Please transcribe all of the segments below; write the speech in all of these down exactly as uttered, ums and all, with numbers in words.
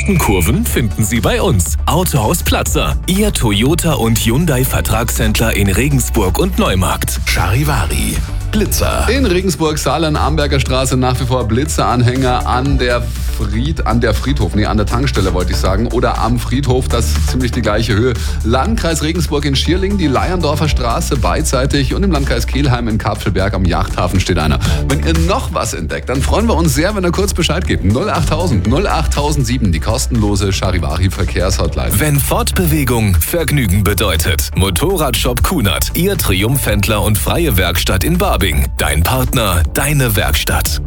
besten Kurven finden Sie bei uns. Autohaus Platzer, Ihr Toyota und Hyundai Vertragshändler in Regensburg und Neumarkt. Charivari, Blitzer. In Regensburg, Saarland, Amberger Straße nach wie vor Blitzeranhänger an der Fried, an der Friedhof, nee, an der Tankstelle wollte ich sagen, oder am Friedhof, das ist ziemlich die gleiche Höhe. Landkreis Regensburg in Schierling, die Leierndorfer Straße beidseitig und im Landkreis Kelheim in Kapfenberg am Yachthafen steht einer. Wenn ihr noch was entdeckt, dann freuen wir uns sehr, wenn ihr kurz Bescheid gebt. null achttausend, null achttausendsieben, die kostenlose Charivari Verkehrshotline. Wenn Fortbewegung Vergnügen bedeutet. Motorradshop Kunert, Ihr Triumphhändler und freie Werkstatt in Barbing. Dein Partner, deine Werkstatt.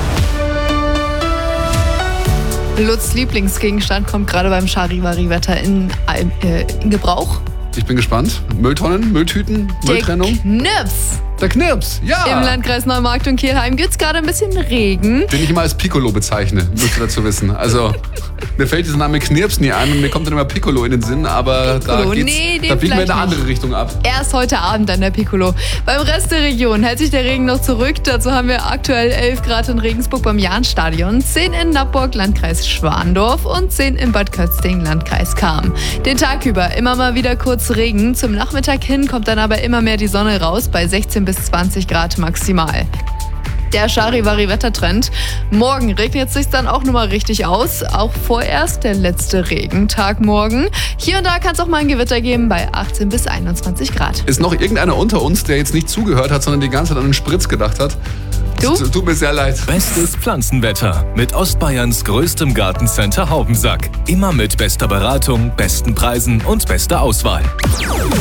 Lutz' Lieblingsgegenstand kommt gerade beim Charivari-Wetter in, äh, in Gebrauch. Ich bin gespannt. Mülltonnen, Mülltüten, Mülltrennung. Knirps. Der Knirps, ja. Im Landkreis Neumarkt und Kelheim gibt es gerade ein bisschen Regen. Den ich immer als Piccolo bezeichne, müsst ihr dazu wissen. Also, mir fällt dieser Name Knirps nie ein und mir kommt dann immer Piccolo in den Sinn, aber Piccolo, da, geht's, nee, da biegen wir in eine andere nicht. Richtung ab. Erst heute Abend an der Piccolo. Beim Rest der Region hält sich der Regen noch zurück. Dazu haben wir aktuell elf Grad in Regensburg beim Jahnstadion, zehn in Nappburg, Landkreis Schwandorf und zehn in Bad Kötzting, Landkreis Cham. Den Tag über immer mal wieder kurz Regen. Zum Nachmittag hin kommt dann aber immer mehr die Sonne raus bei sechzehn bis zwanzig Grad maximal. Der Charivari-Wettertrend. Morgen regnet es sich dann auch nochmal richtig aus. Auch vorerst der letzte Regentag morgen. Hier und da kann es auch mal ein Gewitter geben bei achtzehn bis einundzwanzig Grad. Ist noch irgendeiner unter uns, der jetzt nicht zugehört hat, sondern die ganze Zeit an den Spritz gedacht hat? Du? Es tut mir sehr leid. Bestes Pflanzenwetter mit Ostbayerns größtem Gartencenter Haubensack. Immer mit bester Beratung, besten Preisen und bester Auswahl.